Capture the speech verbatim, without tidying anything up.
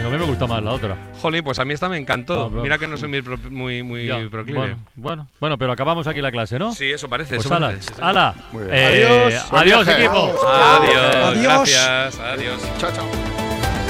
A mí me gusta más la otra. Jolín, pues a mí esta me encantó. Ah, bro. Mira que no soy muy, pro- muy, muy Ya, proclive. bueno, bueno, bueno, pero acabamos aquí la clase, ¿no? Sí, eso parece. Pues eso ala, parece. Sí, sí. ala. Muy bien. Eh, Adiós. Buen adiós, viaje. equipo. Adiós. Adiós. Gracias. Adiós. Chao, chao.